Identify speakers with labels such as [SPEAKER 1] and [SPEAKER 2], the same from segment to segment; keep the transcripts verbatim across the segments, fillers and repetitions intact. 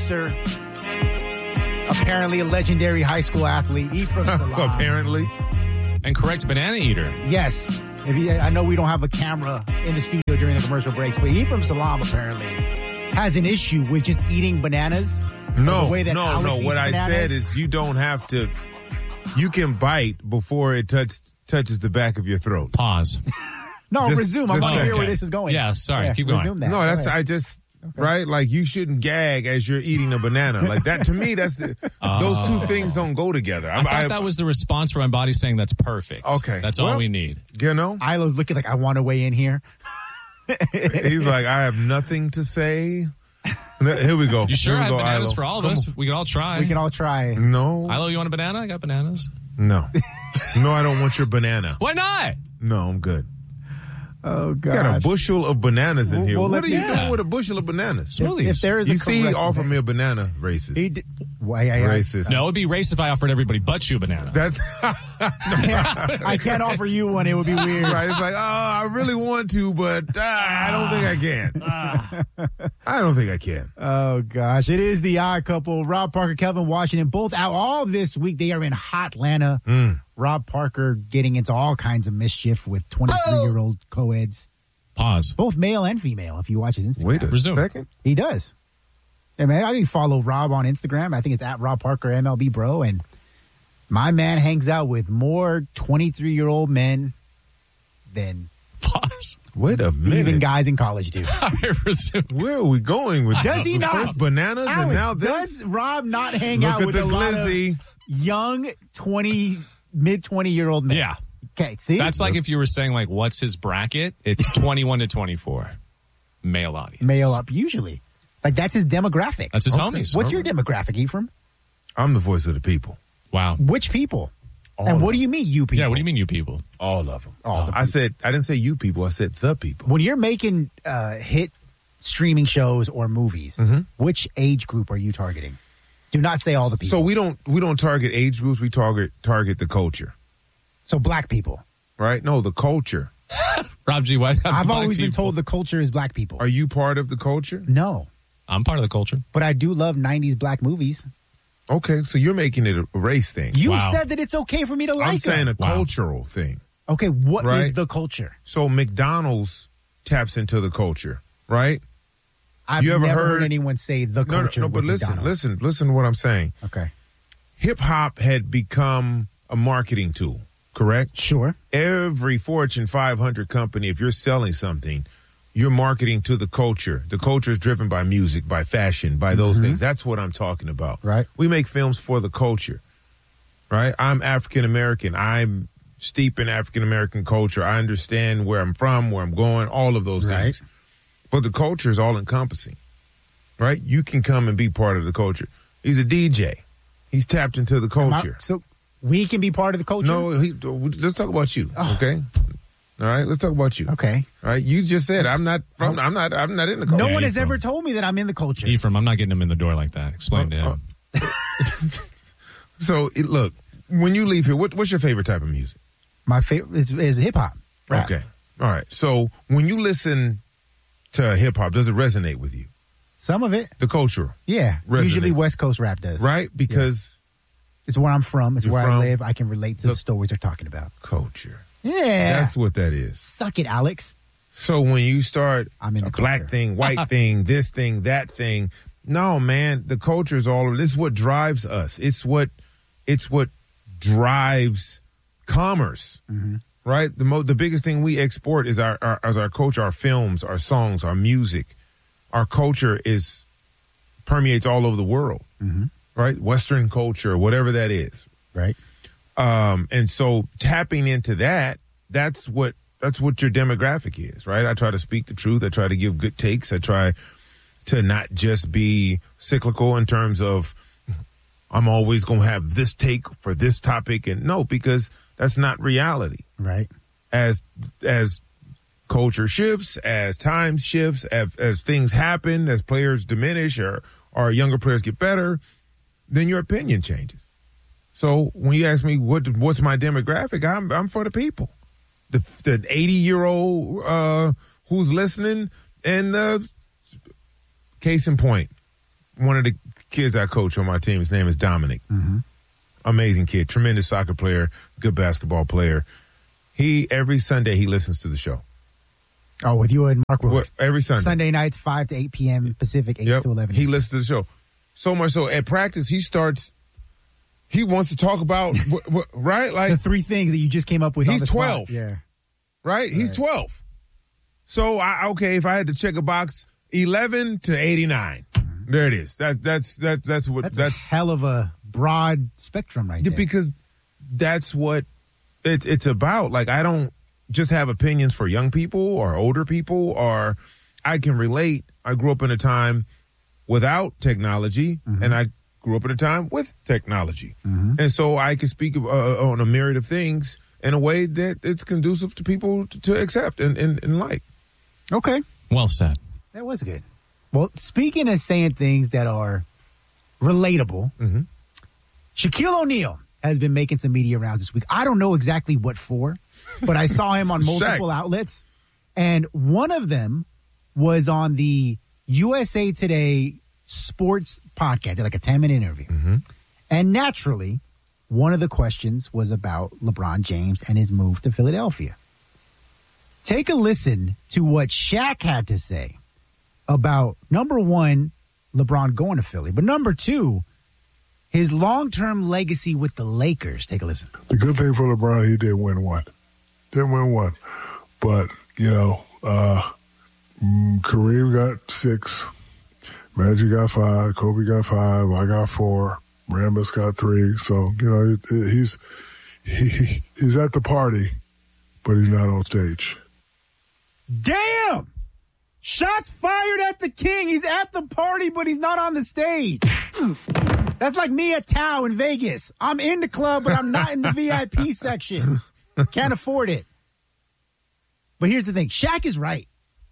[SPEAKER 1] producer, apparently a legendary high school athlete, Ephraim Salaam.
[SPEAKER 2] Apparently.
[SPEAKER 3] And correct banana eater.
[SPEAKER 1] Yes. If you, I know we don't have a camera in the studio during the commercial breaks, but Ephraim Salaam apparently has an issue with just eating bananas.
[SPEAKER 2] No,
[SPEAKER 1] the way that
[SPEAKER 2] no,
[SPEAKER 1] Alex
[SPEAKER 2] no.
[SPEAKER 1] eats
[SPEAKER 2] What I
[SPEAKER 1] bananas.
[SPEAKER 2] said is you don't have to, you can bite before it touch, touches the back of your throat.
[SPEAKER 3] Pause.
[SPEAKER 1] No,
[SPEAKER 2] Just-
[SPEAKER 1] resume. I
[SPEAKER 2] just
[SPEAKER 1] want to
[SPEAKER 2] say-
[SPEAKER 1] hear where this is going.
[SPEAKER 3] Yeah, sorry.
[SPEAKER 1] Yeah,
[SPEAKER 3] keep going.
[SPEAKER 1] resume that.
[SPEAKER 2] No,
[SPEAKER 1] Go
[SPEAKER 2] that's,
[SPEAKER 1] ahead.
[SPEAKER 2] I just, right? Like you shouldn't gag as you're eating a banana. Like that, to me, that's the, those two things don't go together.
[SPEAKER 3] I thought that was the response from my body saying that's perfect.
[SPEAKER 2] Okay.
[SPEAKER 3] That's
[SPEAKER 2] Well,
[SPEAKER 3] all we need.
[SPEAKER 2] You know?
[SPEAKER 1] Ilo's looking like, I want to weigh in here.
[SPEAKER 2] He's like, I have nothing to say. Here we go.
[SPEAKER 3] You sure
[SPEAKER 2] Here
[SPEAKER 3] I
[SPEAKER 2] we
[SPEAKER 3] have
[SPEAKER 2] go,
[SPEAKER 3] bananas
[SPEAKER 2] Ilo.
[SPEAKER 3] for all of
[SPEAKER 2] Come
[SPEAKER 3] us? We can all try.
[SPEAKER 1] We can all try.
[SPEAKER 2] on. No.
[SPEAKER 3] Ilo, you want a banana? I got bananas.
[SPEAKER 2] No. No, I don't want your banana.
[SPEAKER 3] Why not?
[SPEAKER 2] No, I'm good.
[SPEAKER 1] Oh,
[SPEAKER 2] You got a
[SPEAKER 1] God.
[SPEAKER 2] bushel of bananas in
[SPEAKER 1] Well,
[SPEAKER 2] here.
[SPEAKER 1] well,
[SPEAKER 2] What
[SPEAKER 1] let
[SPEAKER 2] are you
[SPEAKER 1] me-
[SPEAKER 2] doing with a bushel of bananas?
[SPEAKER 3] Smoothies.
[SPEAKER 1] If there is a
[SPEAKER 2] You see, he
[SPEAKER 1] correct
[SPEAKER 2] offered
[SPEAKER 1] banana-
[SPEAKER 2] me a banana, racist.
[SPEAKER 1] He did. Why, I, I,
[SPEAKER 2] Racist.
[SPEAKER 3] No, it'd be racist if I offered everybody but you a banana.
[SPEAKER 2] That's
[SPEAKER 1] I can't offer you one. It would be weird.
[SPEAKER 2] right. It's like, oh, I really want to, but uh, I don't think I can. I don't think I can.
[SPEAKER 1] Oh, gosh. It is the odd couple. Rob Parker, Kelvin Washington, both out all this week. They are in hot Atlanta.
[SPEAKER 2] Mm.
[SPEAKER 1] Rob Parker getting into all kinds of mischief with twenty-three-year-old co-eds.
[SPEAKER 3] Pause.
[SPEAKER 1] Both male and female, if you watch his Instagram.
[SPEAKER 2] Wait a
[SPEAKER 3] Resume.
[SPEAKER 2] second.
[SPEAKER 1] He does. Hey, man, I didn't follow Rob on Instagram. I think it's at Rob Parker M L B Bro. And my man hangs out with more twenty-three-year-old men than
[SPEAKER 3] Pause.
[SPEAKER 2] Wait a minute.
[SPEAKER 1] even guys in college do.
[SPEAKER 3] All right, resume.
[SPEAKER 2] Where are we going with
[SPEAKER 1] Does he not?
[SPEAKER 2] First bananas and
[SPEAKER 1] Alex,
[SPEAKER 2] now this?
[SPEAKER 1] does Rob not hang
[SPEAKER 2] Look
[SPEAKER 1] out
[SPEAKER 2] at
[SPEAKER 1] with
[SPEAKER 2] the
[SPEAKER 1] a lot of
[SPEAKER 2] glizzy.
[SPEAKER 1] young twenty, mid twenty-year-old men?
[SPEAKER 3] Yeah.
[SPEAKER 1] Okay, see?
[SPEAKER 3] That's like if you were saying, like, what's his bracket? It's twenty-one to twenty-four. Male audience.
[SPEAKER 1] male up, usually. Like, that's his demographic.
[SPEAKER 3] That's his
[SPEAKER 2] Okay.
[SPEAKER 3] homies.
[SPEAKER 1] What's your demographic, Ephraim?
[SPEAKER 2] I'm the voice of the people.
[SPEAKER 3] Wow.
[SPEAKER 1] Which people?
[SPEAKER 2] All
[SPEAKER 1] and
[SPEAKER 2] of
[SPEAKER 1] what do
[SPEAKER 2] them.
[SPEAKER 1] you mean, you people?
[SPEAKER 3] Yeah, what do you mean, you people?
[SPEAKER 2] All of them.
[SPEAKER 1] All the
[SPEAKER 2] I said, I didn't say you people. I said the people.
[SPEAKER 1] When you're making uh, hit streaming shows or movies,
[SPEAKER 2] Mm-hmm.
[SPEAKER 1] which age group are you targeting? Do not say all the people.
[SPEAKER 2] So we don't we don't target age groups. We target target the culture,
[SPEAKER 1] So black people.
[SPEAKER 2] right? No, the culture.
[SPEAKER 3] Rob G. White.
[SPEAKER 1] I've always been told the culture is black people.
[SPEAKER 2] Are you part of the culture?
[SPEAKER 1] No,
[SPEAKER 3] I'm part of the culture.
[SPEAKER 1] but I do love nineties black movies.
[SPEAKER 2] Okay, so you're making it a race thing.
[SPEAKER 1] You
[SPEAKER 3] Wow.
[SPEAKER 1] said that it's okay for me to like
[SPEAKER 2] I'm saying
[SPEAKER 1] them.
[SPEAKER 2] a
[SPEAKER 3] Wow.
[SPEAKER 2] cultural thing.
[SPEAKER 1] Okay, what is
[SPEAKER 2] Right.
[SPEAKER 1] the culture?
[SPEAKER 2] So McDonald's taps into the culture, right?
[SPEAKER 1] I've
[SPEAKER 2] You ever
[SPEAKER 1] never heard,
[SPEAKER 2] heard-
[SPEAKER 1] anyone say the
[SPEAKER 2] No, no,
[SPEAKER 1] culture.
[SPEAKER 2] no, but
[SPEAKER 1] with
[SPEAKER 2] listen,
[SPEAKER 1] McDonald's.
[SPEAKER 2] listen, listen to what I'm saying.
[SPEAKER 1] Okay,
[SPEAKER 2] Hip hop had become a marketing tool, correct?
[SPEAKER 1] sure.
[SPEAKER 2] Every Fortune five hundred company, if you're selling something, you're marketing to the culture. The culture is driven by music, by fashion, by those things. That's what I'm talking about.
[SPEAKER 1] Right.
[SPEAKER 2] We make films for the culture, right? I'm African American. I'm steep in African American culture. I understand where I'm from, where I'm going, all of those
[SPEAKER 1] Right.
[SPEAKER 2] things. But the culture is all encompassing, right? You can come and be part of the culture. He's a D J. He's tapped into the
[SPEAKER 1] Am I-
[SPEAKER 2] culture.
[SPEAKER 1] so we can be part of the culture.
[SPEAKER 2] No, he, let's talk about you,
[SPEAKER 1] Oh.
[SPEAKER 2] okay? All right, let's talk about you.
[SPEAKER 1] Okay.
[SPEAKER 2] All right, you just said I'm not from. I'm not. I'm not in the culture.
[SPEAKER 1] No
[SPEAKER 3] Yeah,
[SPEAKER 1] one
[SPEAKER 3] you
[SPEAKER 1] has
[SPEAKER 3] from-
[SPEAKER 1] ever told me that I'm in the culture.
[SPEAKER 3] Ephraim, I'm not getting him in the door like that. Explain to him.
[SPEAKER 2] So it, look, when you leave here, what, what's your favorite type of music?
[SPEAKER 1] My favorite is, is hip hop. Rap.
[SPEAKER 2] Okay, all right. So when you listen to hip hop, does it resonate with you?
[SPEAKER 1] Some of it,
[SPEAKER 2] The culture,
[SPEAKER 1] yeah.
[SPEAKER 2] Resonates.
[SPEAKER 1] Usually West Coast rap does.
[SPEAKER 2] right? Because
[SPEAKER 1] It's where I'm from. It's
[SPEAKER 2] You're
[SPEAKER 1] where
[SPEAKER 2] from-
[SPEAKER 1] I live. I can relate to the
[SPEAKER 2] Look-
[SPEAKER 1] stories they're talking about.
[SPEAKER 2] culture.
[SPEAKER 1] Yeah.
[SPEAKER 2] That's what that is.
[SPEAKER 1] Suck it, Alex.
[SPEAKER 2] So when you start
[SPEAKER 1] I'm in
[SPEAKER 2] a
[SPEAKER 1] the
[SPEAKER 2] black
[SPEAKER 1] culture.
[SPEAKER 2] thing, white thing, this thing, that thing, no, man, the culture is all. This is what drives us. It's what, it's what drives commerce,
[SPEAKER 1] Mm-hmm.
[SPEAKER 2] right? The mo- the biggest thing we export is our, our as our culture, our films, our songs, our music. Our culture is permeates all over the world,
[SPEAKER 1] Mm-hmm.
[SPEAKER 2] right? Western culture, whatever that is.
[SPEAKER 1] Right.
[SPEAKER 2] Um, and so tapping into that, that's what, that's what your demographic is, right? I try to speak the truth. I try to give good takes. I try to not just be cyclical in terms of I'm always going to have this take for this topic. And no, because that's not reality.
[SPEAKER 1] Right.
[SPEAKER 2] As, as culture shifts, as time shifts, as, as things happen, as players diminish or, or younger players get better, then your opinion changes. So when you ask me what what's my demographic, I'm I'm for the people, the the eighty year old uh, who's listening, and uh, case in point, one of the kids I coach on my team. His name is Dominic.
[SPEAKER 1] Mm-hmm.
[SPEAKER 2] Amazing kid, tremendous soccer player, good basketball player. He every Sunday he listens to the show.
[SPEAKER 1] Oh, with you and Mark Willard.
[SPEAKER 2] Well, every Sunday.
[SPEAKER 1] Sunday nights, five to eight p.m. Pacific, eight
[SPEAKER 2] yep.
[SPEAKER 1] to eleven.
[SPEAKER 2] He listens to the show. So much so, at practice, he starts, he wants to talk about, what, what, right? Like
[SPEAKER 1] the three things that you just came up with.
[SPEAKER 2] He's
[SPEAKER 1] on the
[SPEAKER 2] twelve.
[SPEAKER 1] Spot. Yeah.
[SPEAKER 2] Right? right? He's twelve. So, I, okay, if I had to check a box, eleven to eighty-nine. Mm-hmm. There it is. That, that's, that, that's what,
[SPEAKER 1] that's,
[SPEAKER 2] that's
[SPEAKER 1] a hell of a broad spectrum right
[SPEAKER 2] yeah,
[SPEAKER 1] there.
[SPEAKER 2] Because that's what it, it's about. Like, I don't just have opinions for young people or older people, or I can relate. I grew up in a time without technology, mm-hmm. and I grew up in a time with technology. Mm-hmm. And so I can speak uh, on a myriad of things in a way that it's conducive to people to, to accept and, and, and like.
[SPEAKER 1] Okay.
[SPEAKER 3] Well said.
[SPEAKER 1] That was good. Well, speaking of saying things that are relatable, mm-hmm. Shaquille O'Neal has been making some media rounds this week. I don't know exactly what for, but I saw him on multiple
[SPEAKER 2] Shaq.
[SPEAKER 1] outlets, and one of them was on the U S A Today sports podcast, like a ten-minute interview. Mm-hmm. And naturally, one of the questions was about LeBron James and his move to Philadelphia. Take a listen to what Shaq had to say about, number one, LeBron going to Philly, but number two, his long-term legacy with the Lakers. Take a listen.
[SPEAKER 4] The good thing for LeBron, he did win one. Didn't win one. But, you know, uh, Kareem got six. Magic got five. Kobe got five. I got four. Rambis got three. So, you know, he's he, he's at the party, but he's not on stage.
[SPEAKER 1] Damn! Shots fired at the king. He's at the party, but he's not on the stage. That's like me at Tao in Vegas. I'm in the club, but I'm not in the V I P section. Can't afford it. But here's the thing. Shaq is right.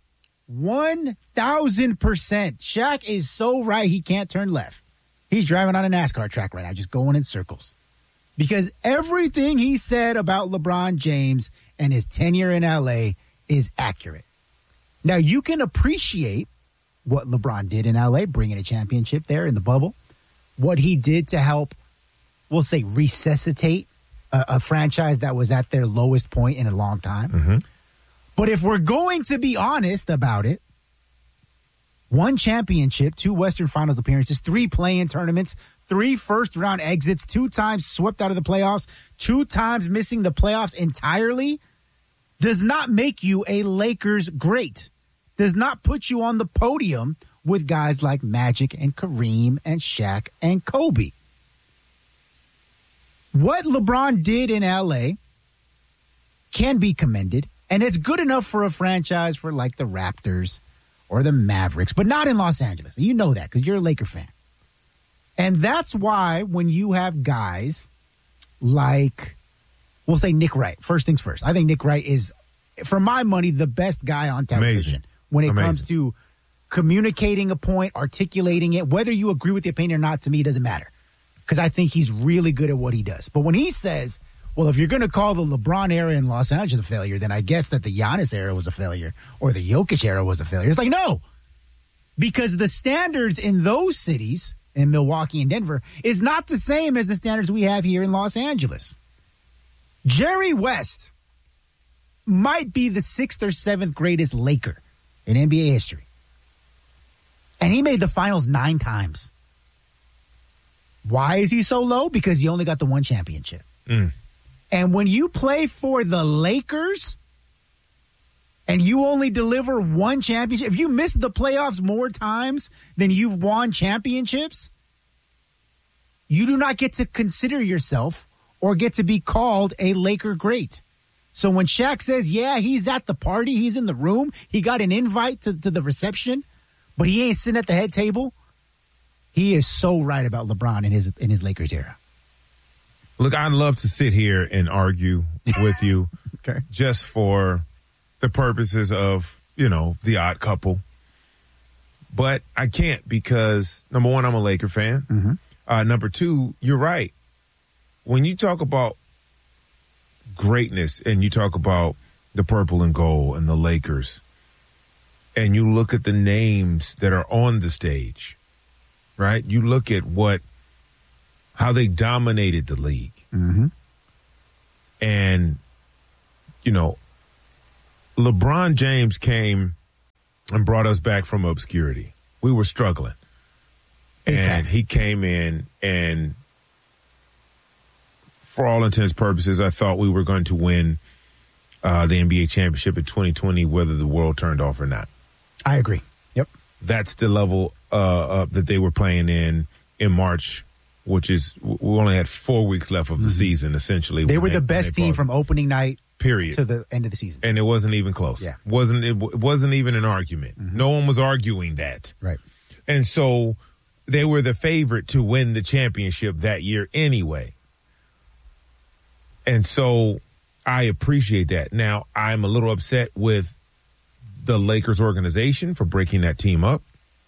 [SPEAKER 1] one thousand percent. Shaq is so right, he can't turn left. He's driving on a NASCAR track right now, just going in circles. Because everything he said about LeBron James and his tenure in L A is accurate. Now, you can appreciate what LeBron did in L A, bringing a championship there in the bubble. What he did to help, we'll say, resuscitate a, a franchise that was at their lowest point in a long time. Mm-hmm. But if we're going to be honest about it, one championship, two Western Finals appearances, three play-in tournaments, three first-round exits, two times swept out of the playoffs, two times missing the playoffs entirely, does not make you a Lakers great. Does not put you on the podium with guys like Magic and Kareem and Shaq and Kobe. What LeBron did in L A can be commended, and it's good enough for a franchise for like the Raptors or the Mavericks, but not in Los Angeles. You know that because you're a Laker fan. And that's why when you have guys like, we'll say Nick Wright, first things first. I think Nick Wright is, for my money, the best guy on television
[SPEAKER 2] Amazing.
[SPEAKER 1] when it
[SPEAKER 2] Amazing.
[SPEAKER 1] comes to communicating a point, articulating it. Whether you agree with the opinion or not, to me, doesn't matter. Because I think he's really good at what he does. But when he says, well, if you're going to call the LeBron era in Los Angeles a failure, then I guess that the Giannis era was a failure or the Jokic era was a failure. It's like, no. Because the standards in those cities, in Milwaukee and Denver, is not the same as the standards we have here in Los Angeles. Jerry West might be the sixth or seventh greatest Laker in N B A history. And he made the finals nine times. Why is he so low? Because he only got the one championship. Mm. And when you play for the Lakers and you only deliver one championship, if you miss the playoffs more times than you've won championships, you do not get to consider yourself or get to be called a Laker great. So when Shaq says, yeah, he's at the party, he's in the room, he got an invite to, to the reception, but he ain't sitting at the head table, he is so right about LeBron in his in his Lakers era.
[SPEAKER 2] Look, I'd love to sit here and argue with you
[SPEAKER 1] okay.
[SPEAKER 2] just for the purposes of, you know, the odd couple. But I can't because, number one, I'm a Laker fan. Mm-hmm. Uh, number two, you're right. When you talk about greatness and you talk about the purple and gold and the Lakers, and you look at the names that are on the stage, right? You look at what how they dominated the league.
[SPEAKER 1] Mm-hmm.
[SPEAKER 2] And, you know, LeBron James came and brought us back from obscurity. We were struggling. And
[SPEAKER 1] Exactly.
[SPEAKER 2] he came in and, for all intents and purposes, I thought we were going to win uh, the N B A championship in twenty twenty, whether the world turned off or not.
[SPEAKER 1] I agree. Yep.
[SPEAKER 2] That's the level uh, uh, that they were playing in in March, which is we only had four weeks left of the
[SPEAKER 1] Mm-hmm.
[SPEAKER 2] season, essentially.
[SPEAKER 1] They
[SPEAKER 2] when
[SPEAKER 1] were the
[SPEAKER 2] when
[SPEAKER 1] best
[SPEAKER 2] they
[SPEAKER 1] team
[SPEAKER 2] brought-
[SPEAKER 1] from opening night
[SPEAKER 2] period
[SPEAKER 1] to the end of the season.
[SPEAKER 2] and it wasn't even close.
[SPEAKER 1] Yeah.
[SPEAKER 2] wasn't it, w- wasn't even an argument.
[SPEAKER 1] Mm-hmm.
[SPEAKER 2] No one was arguing that,
[SPEAKER 1] Right.
[SPEAKER 2] and so they were the favorite to win the championship that year anyway. And so I appreciate that. Now I'm a little upset with the Lakers organization for breaking that team up.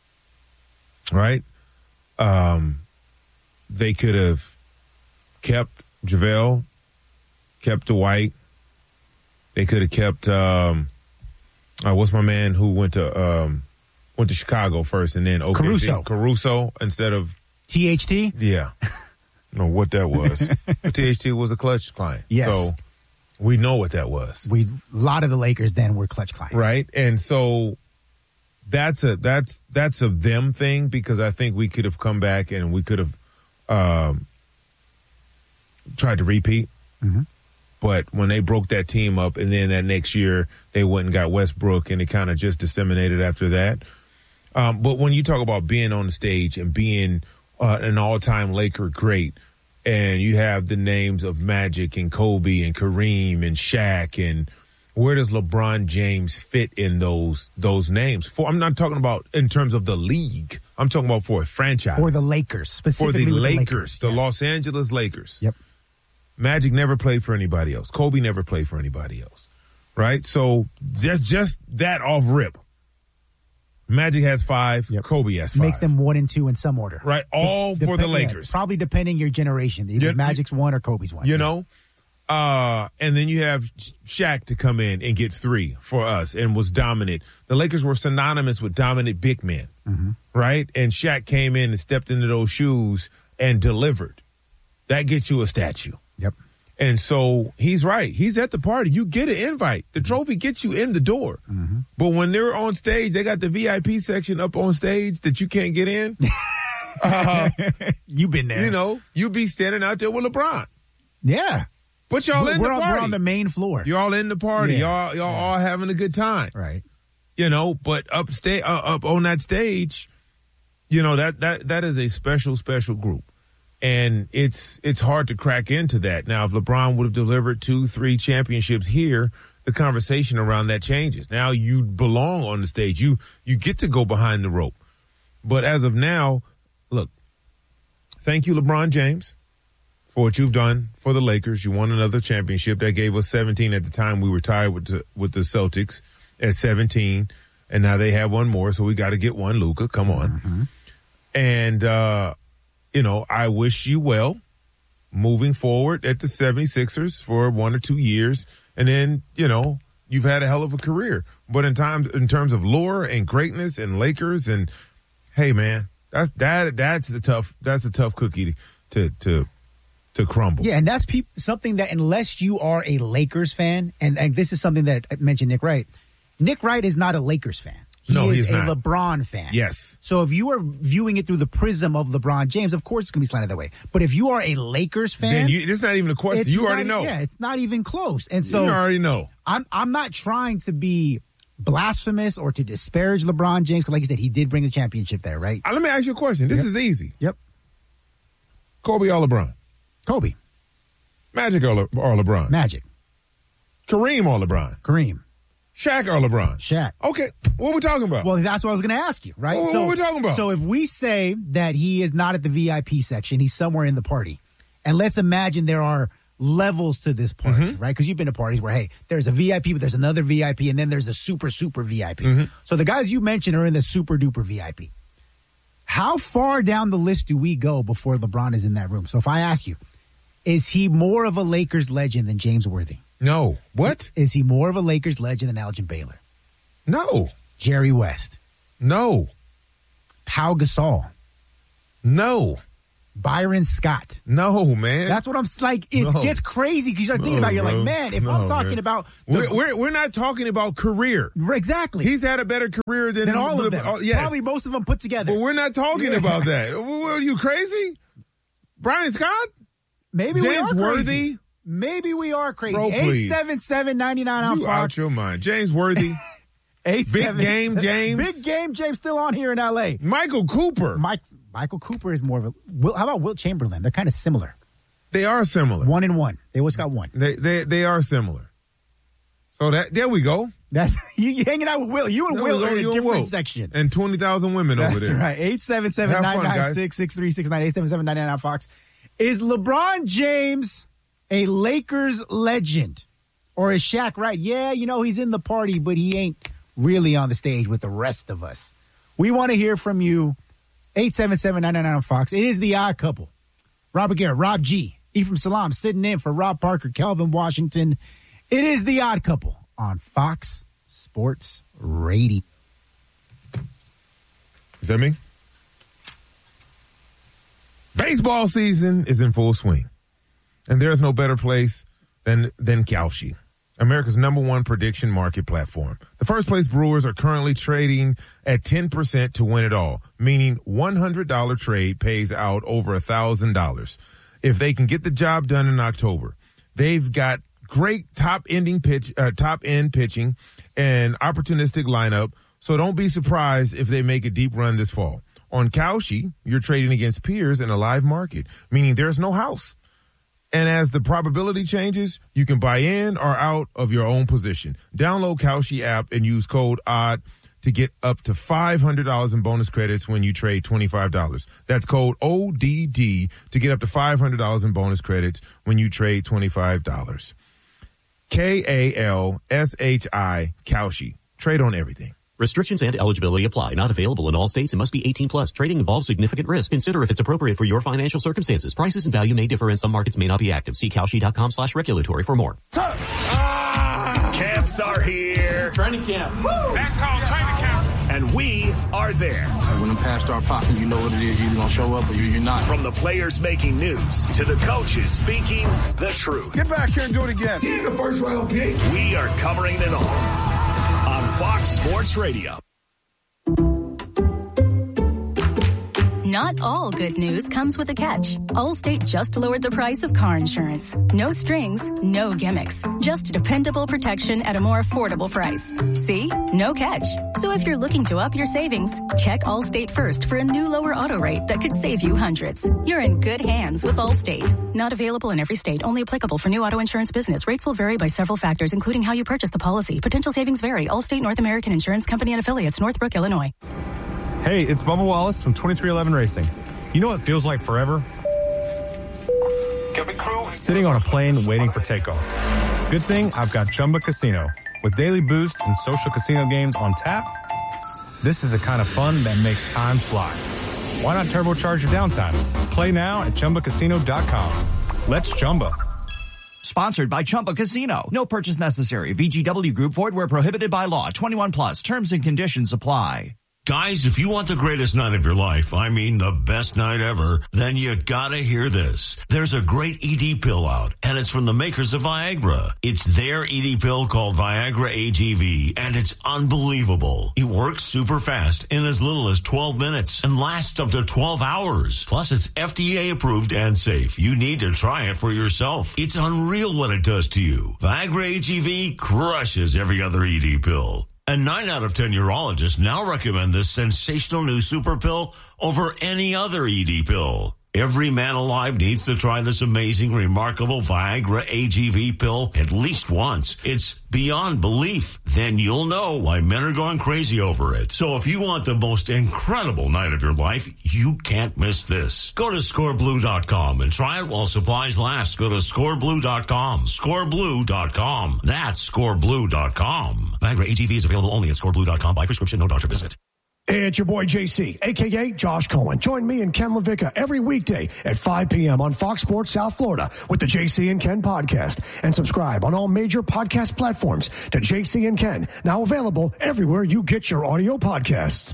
[SPEAKER 2] Right? Um, they could have kept JaVale, kept Dwight. They could have kept um, uh, what's my man who went to um, went to Chicago first and then O K C?
[SPEAKER 1] Caruso.
[SPEAKER 2] Caruso instead of
[SPEAKER 1] T H T?
[SPEAKER 2] yeah. I don't know what that was. But T H T was a clutch client.
[SPEAKER 1] Yes.
[SPEAKER 2] So we know what that was.
[SPEAKER 1] We, a lot of the Lakers then were clutch clients.
[SPEAKER 2] Right. And so that's a that's that's a them thing because I think we could have come back and we could have um, tried to repeat.
[SPEAKER 1] Mm-hmm.
[SPEAKER 2] But when they broke that team up and then that next year they went and got Westbrook and it kind of just disseminated after that. Um, but when you talk about being on the stage and being uh, an all-time Laker great, and you have the names of Magic and Kobe and Kareem and Shaq, and where does LeBron James fit in those those names? For I'm not talking about in terms of the league. I'm talking about for a franchise.
[SPEAKER 1] For the Lakers,
[SPEAKER 2] For
[SPEAKER 1] specifically
[SPEAKER 2] the
[SPEAKER 1] with
[SPEAKER 2] Lakers,
[SPEAKER 1] the, Lakers.
[SPEAKER 2] the
[SPEAKER 1] Yes.
[SPEAKER 2] Los Angeles Lakers.
[SPEAKER 1] Yep.
[SPEAKER 2] Magic never played for anybody else. Kobe never played for anybody else. Right? So just just that off rip. Magic has five.
[SPEAKER 1] Yep.
[SPEAKER 2] Kobe has five.
[SPEAKER 1] Makes them one and two in some order.
[SPEAKER 2] right. All
[SPEAKER 1] Dep-
[SPEAKER 2] for the
[SPEAKER 1] yeah,
[SPEAKER 2] Lakers.
[SPEAKER 1] probably depending your generation. Either
[SPEAKER 2] Yeah,
[SPEAKER 1] Magic's one or Kobe's one.
[SPEAKER 2] You know? Uh, and then you have Shaq to come in and get three for us and was dominant. The Lakers were synonymous with dominant big men.
[SPEAKER 1] Mm-hmm.
[SPEAKER 2] Right? And Shaq came in and stepped into those shoes and delivered. That gets you a statue.
[SPEAKER 1] Yep.
[SPEAKER 2] And so he's right. He's at the party. You get an invite. The trophy gets you in the door.
[SPEAKER 1] Mm-hmm.
[SPEAKER 2] But when they're on stage, they got the V I P section up on stage that you can't get in. uh,
[SPEAKER 1] You've been there.
[SPEAKER 2] you know, you be standing out there with LeBron.
[SPEAKER 1] Yeah.
[SPEAKER 2] But y'all
[SPEAKER 1] We're,
[SPEAKER 2] in
[SPEAKER 1] we're
[SPEAKER 2] the
[SPEAKER 1] on,
[SPEAKER 2] party.
[SPEAKER 1] we're on the main floor.
[SPEAKER 2] You're all in the party.
[SPEAKER 1] Yeah.
[SPEAKER 2] Y'all, y'all
[SPEAKER 1] Yeah.
[SPEAKER 2] all having a good time.
[SPEAKER 1] Right.
[SPEAKER 2] You know, but up, sta- uh, up on that stage, you know, that, that, that is a special, special group. And it's it's hard to crack into that. Now, if LeBron would have delivered two, three championships here, the conversation around that changes. Now you belong on the stage. You you get to go behind the rope. But as of now, look, thank you, LeBron James, for what you've done for the Lakers. You won another championship. That gave us seventeen at the time. We were tied with the, with the Celtics at seventeen. And now they have one more, so we got to get one, Luka. Come on.
[SPEAKER 1] Mm-hmm.
[SPEAKER 2] And, uh, you know, I wish you well moving forward at the seventy-sixers for one or two years. And then, you know, you've had a hell of a career. But in times, in terms of lore and greatness and Lakers and, hey, man, that's that that's a tough that's a tough cookie to to to crumble.
[SPEAKER 1] Yeah, and that's peop- something that unless you are a Lakers fan, and, and this is something that I mentioned Nick Wright. Nick Wright is not a Lakers fan. He
[SPEAKER 2] No,
[SPEAKER 1] is
[SPEAKER 2] he's
[SPEAKER 1] a
[SPEAKER 2] not.
[SPEAKER 1] LeBron fan.
[SPEAKER 2] Yes.
[SPEAKER 1] So if you are viewing it through the prism of LeBron James, of course it's going to be slanted that way. But if you are a Lakers fan,
[SPEAKER 2] Then you, it's not even a question.
[SPEAKER 1] it's
[SPEAKER 2] You
[SPEAKER 1] not-
[SPEAKER 2] already know.
[SPEAKER 1] Yeah, it's not even close. And so
[SPEAKER 2] you already know.
[SPEAKER 1] I'm I'm not trying to be blasphemous or to disparage LeBron James, because like you said, he did bring the championship there, right?
[SPEAKER 2] Uh, let me ask you a question. This
[SPEAKER 1] Yep.
[SPEAKER 2] is easy.
[SPEAKER 1] Yep.
[SPEAKER 2] Kobe or LeBron?
[SPEAKER 1] Kobe,
[SPEAKER 2] Magic or, Le- or LeBron?
[SPEAKER 1] Magic,
[SPEAKER 2] Kareem or LeBron?
[SPEAKER 1] Kareem,
[SPEAKER 2] Shaq or LeBron?
[SPEAKER 1] Shaq.
[SPEAKER 2] Okay, what are we talking about?
[SPEAKER 1] Well, that's what I was going to ask you, right?
[SPEAKER 2] What- what are we talking about?
[SPEAKER 1] So if we say that he is not at the V I P section, he's somewhere in the party, and let's imagine there are levels to this party,
[SPEAKER 2] Mm-hmm.
[SPEAKER 1] right? Because you've been to parties where, hey, there's a V I P, but there's another V I P, and then there's the super, super V I P.
[SPEAKER 2] Mm-hmm.
[SPEAKER 1] So the guys you mentioned are in the super duper V I P. How far down the list do we go before LeBron is in that room? So if I ask you, is he more of a Lakers legend than James Worthy?
[SPEAKER 2] no. What?
[SPEAKER 1] Is he more of a Lakers legend than Elgin Baylor?
[SPEAKER 2] No.
[SPEAKER 1] Jerry West?
[SPEAKER 2] No.
[SPEAKER 1] Pau Gasol?
[SPEAKER 2] No.
[SPEAKER 1] Byron Scott.
[SPEAKER 2] No, man.
[SPEAKER 1] That's what I'm like. It
[SPEAKER 2] No.
[SPEAKER 1] gets crazy because you start thinking
[SPEAKER 2] No,
[SPEAKER 1] about it. You're
[SPEAKER 2] bro.
[SPEAKER 1] like, man, if
[SPEAKER 2] No,
[SPEAKER 1] I'm talking
[SPEAKER 2] man.
[SPEAKER 1] about. The,
[SPEAKER 2] We're, we're, we're not talking about career.
[SPEAKER 1] exactly.
[SPEAKER 2] He's had a better career than,
[SPEAKER 1] than all of them.
[SPEAKER 2] Oh, yes.
[SPEAKER 1] Probably most of them put together.
[SPEAKER 2] But we're not talking
[SPEAKER 1] Yeah.
[SPEAKER 2] about that. Are you crazy? Brian Scott?
[SPEAKER 1] Maybe we
[SPEAKER 2] James
[SPEAKER 1] are
[SPEAKER 2] Worthy?
[SPEAKER 1] crazy. Maybe we are crazy.
[SPEAKER 2] Bro,
[SPEAKER 1] eight
[SPEAKER 2] please.
[SPEAKER 1] seven seven, nine nine on
[SPEAKER 2] You
[SPEAKER 1] Fox.
[SPEAKER 2] out your mind. James Worthy.
[SPEAKER 1] Eight
[SPEAKER 2] Big
[SPEAKER 1] seven
[SPEAKER 2] game,
[SPEAKER 1] seven-
[SPEAKER 2] James.
[SPEAKER 1] Big game, James. Still on here in L A.
[SPEAKER 2] Michael Cooper.
[SPEAKER 1] Mike Michael Cooper is more of a. Will, how about Wilt Chamberlain? They're kind of similar.
[SPEAKER 2] They are similar.
[SPEAKER 1] One and one. They always got one.
[SPEAKER 2] They they they are similar. So that there we go.
[SPEAKER 1] That's you, you hanging out with Will. You and
[SPEAKER 2] There
[SPEAKER 1] Will
[SPEAKER 2] we go.
[SPEAKER 1] are in a
[SPEAKER 2] You and
[SPEAKER 1] different
[SPEAKER 2] Will.
[SPEAKER 1] section.
[SPEAKER 2] And twenty thousand women
[SPEAKER 1] That's
[SPEAKER 2] over there.
[SPEAKER 1] right. Eight seven seven
[SPEAKER 2] Have
[SPEAKER 1] nine
[SPEAKER 2] fun,
[SPEAKER 1] nine
[SPEAKER 2] guys.
[SPEAKER 1] six six three six nine. Eight seven seven nine nine on Fox. Is LeBron James a Lakers legend, or is Shaq right? Yeah, you know he's in the party, but he ain't really on the stage with the rest of us. We want to hear from you. Eight seven seven nine nine nine on Fox. It is the Odd Couple. Robert Garrett, Rob G, Ephraim Salam sitting in for Rob Parker, Calvin Washington. It is the Odd Couple on Fox Sports Radio.
[SPEAKER 2] Is that me? Baseball season is in full swing, and there's no better place than than Kalshi, America's number one prediction market platform. The first place Brewers are currently trading at ten percent to win it all, meaning one hundred dollars trade pays out over one thousand dollars. If they can get the job done in October, they've got great top ending pitch, uh, top end pitching and opportunistic lineup. So don't be surprised if they make a deep run this fall. On Kalshi, you're trading against peers in a live market, meaning there's no house. And as the probability changes, you can buy in or out of your own position. Download Kalshi app and use code ODD to get up to five hundred dollars in bonus credits when you trade twenty-five dollars. That's code O D D to get up to five hundred dollars in bonus credits when you trade twenty-five dollars. K A L S H I, Kalshi. Trade on everything.
[SPEAKER 5] Restrictions and eligibility apply. Not available in all states and must be eighteen plus. Trading involves significant risk. Consider if it's appropriate for your financial circumstances. Prices and value may differ and some markets may not be active. See Kalshi.com slash regulatory for more.
[SPEAKER 6] Ah, camps are here.
[SPEAKER 7] Training camp.
[SPEAKER 6] Woo! That's called training camp. And we are there.
[SPEAKER 7] When the pass start popping, you know what it is. You're either going to show up or you're not.
[SPEAKER 6] From the players making news to the coaches speaking the truth.
[SPEAKER 8] Get back here and do it again.
[SPEAKER 6] Get the first round pick. We are covering it all on Fox Sports Radio.
[SPEAKER 9] Not all good news comes with a catch. Allstate just lowered the price of car insurance. No strings, no gimmicks. Just dependable protection at a more affordable price. See? No catch. So if you're looking to up your savings, check Allstate first for a new lower auto rate that could save you hundreds. You're in good hands with Allstate. Not available in every state. Only applicable for new auto insurance business. Rates will vary by several factors, including how you purchase the policy. Potential savings vary. Allstate North American Insurance Company and Affiliates, Northbrook, Illinois.
[SPEAKER 10] Hey, it's Bubba Wallace from twenty-three eleven Racing. You know what feels like forever? Sitting on a plane waiting for takeoff. Good thing I've got Chumba Casino. With daily boost and social casino games on tap, this is the kind of fun that makes time fly. Why not turbocharge your downtime? Play now at Chumba Casino dot com. Let's Chumba.
[SPEAKER 11] Sponsored by Chumba Casino. No purchase necessary. V G W Group. Void where prohibited by law. twenty-one plus. Terms and conditions apply.
[SPEAKER 12] Guys, if you want the greatest night of your life, I mean the best night ever, then you gotta hear this. There's a great E D pill out, and it's from the makers of Viagra. It's their E D pill called Viagra A G V, and it's unbelievable. It works super fast in as little as twelve minutes and lasts up to twelve hours. Plus, it's F D A approved and safe. You need to try it for yourself. It's unreal what it does to you. Viagra A G V crushes every other E D pill. And nine out of ten urologists now recommend this sensational new super pill over any other E D pill. Every man alive needs to try this amazing, remarkable Viagra A G V pill at least once. It's beyond belief. Then you'll know why men are going crazy over it. So if you want the most incredible night of your life, you can't miss this. Go to score blue dot com and try it while supplies last. Go to score blue dot com. score blue dot com. That's score blue dot com. Viagra A G V is available only at score blue dot com by prescription, no doctor visit.
[SPEAKER 13] Hey, it's your boy J C, a k a. Josh Cohen. Join me and Ken LaVicka every weekday at five p.m. on Fox Sports South Florida with the J C and Ken podcast. And subscribe on all major podcast platforms to J C and Ken, now available everywhere you get your audio podcasts.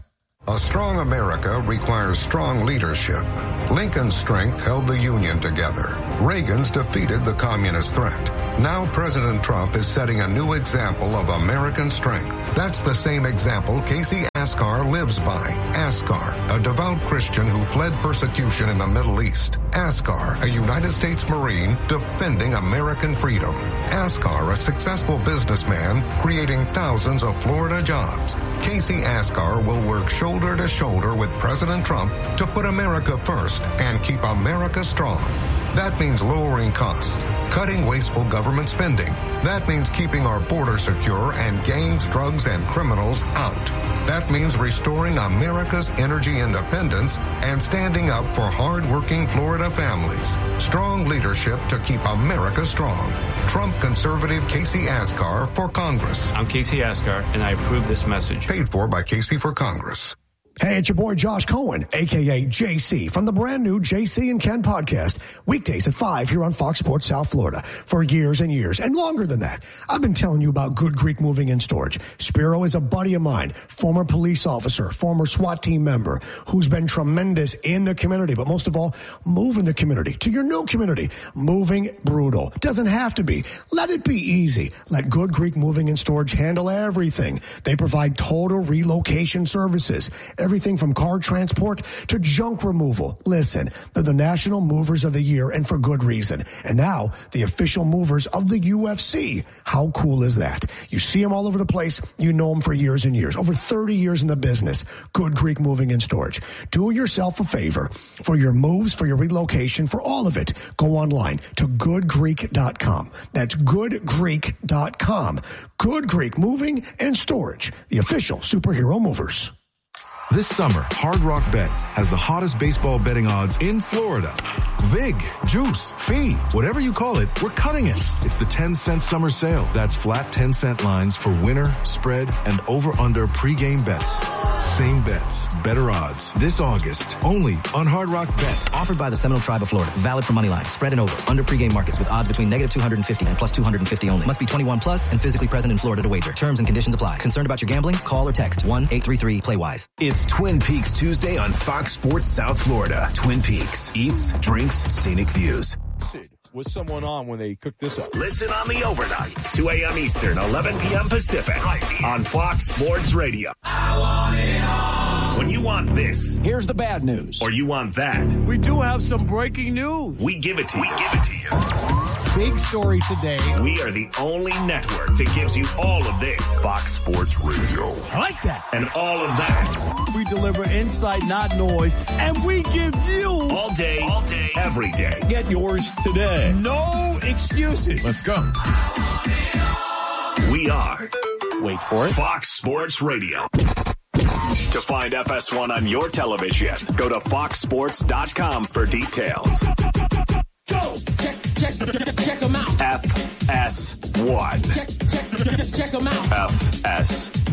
[SPEAKER 8] A strong America requires strong leadership. Lincoln's strength held the Union together. Reagan's defeated the communist threat. Now President Trump is setting a new example of American strength. That's the same example Casey Askar lives by. Askar, a devout Christian who fled persecution in the Middle East. Askar, a United States Marine defending American freedom. Askar, a successful businessman creating thousands of Florida jobs. Casey Askar will work shoulder to shoulder with President Trump to put America first and keep America strong. That means lowering costs, cutting wasteful government spending. That means keeping our border secure and gangs, drugs, and criminals out. That means restoring America's energy independence and standing up for hard-working Florida families. Strong leadership to keep America strong. Trump conservative Casey Askar for Congress.
[SPEAKER 14] I'm Casey Askar, and I approve this message.
[SPEAKER 8] Paid for by Casey for Congress.
[SPEAKER 13] Hey, it's your boy Josh Cohen, a k a. J C, from the brand new J C and Ken podcast, weekdays at five here on Fox Sports South Florida. For years and years, and longer than that, I've been telling you about Good Greek Moving and Storage. Spiro is a buddy of mine, former police officer, former SWAT team member, who's been tremendous in the community, but most of all, moving the community to your new community. Moving brutal. Doesn't have to be. Let it be easy. Let Good Greek Moving and Storage handle everything. They provide total relocation services. Everything from car transport to junk removal. Listen, they're the National Movers of the Year, and for good reason. And now, the official movers of the U F C. How cool is that? You see them all over the place. You know them for years and years. Over thirty years in the business. Good Greek Moving and Storage. Do yourself a favor. For your moves, for your relocation, for all of it, go online to good greek dot com. That's good greek dot com. Good Greek Moving and Storage. The official superhero movers.
[SPEAKER 15] This summer, Hard Rock Bet has the hottest baseball betting odds in Florida. Vig, juice, fee, whatever you call it, we're cutting it. It's the ten cent summer sale. That's flat ten cent lines for winner, spread, and over-under pregame bets. Same bets, better odds. This August, only on Hard Rock Bet.
[SPEAKER 16] Offered by the Seminole Tribe of Florida. Valid for money line, spread, and over. Under pregame markets with odds between negative two hundred fifty and plus two hundred fifty only. Must be twenty-one plus and physically present in Florida to wager. Terms and conditions apply. Concerned about your gambling? Call or text one eight three three play wise.
[SPEAKER 17] It's Twin Peaks Tuesday on Fox Sports South Florida. Twin Peaks. Eats, drinks, scenic views.
[SPEAKER 18] With someone on when they cook this up.
[SPEAKER 6] Listen on the overnights, two a.m. Eastern, eleven p.m. Pacific, right on Fox Sports Radio. I want it all. When you want this,
[SPEAKER 18] here's the bad news.
[SPEAKER 6] Or you want that,
[SPEAKER 18] we do have some breaking news.
[SPEAKER 6] We give it to we you. We give it to you.
[SPEAKER 18] Big story today.
[SPEAKER 6] We are the only network that gives you all of this. Fox Sports Radio.
[SPEAKER 18] I like that.
[SPEAKER 6] And all of that.
[SPEAKER 18] We deliver insight, not noise. And we give you
[SPEAKER 6] all day, all day, every day.
[SPEAKER 18] Get yours today. No excuses.
[SPEAKER 2] Let's go.
[SPEAKER 6] We are.
[SPEAKER 18] Wait for it.
[SPEAKER 6] Fox Sports Radio. To find F S one on your television, go to fox sports dot com for details.
[SPEAKER 19] Go! Check, check, check, check them out.
[SPEAKER 6] F S one.
[SPEAKER 19] Check, check, check them out.
[SPEAKER 6] F S